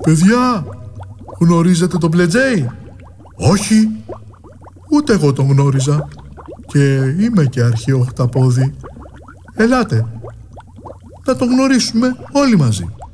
Παιδιά, γνωρίζετε τον Μπλετζέι? Όχι, ούτε εγώ τον γνώριζα και είμαι και αρχαίο οχταπόδι. Ελάτε, να τον γνωρίσουμε όλοι μαζί.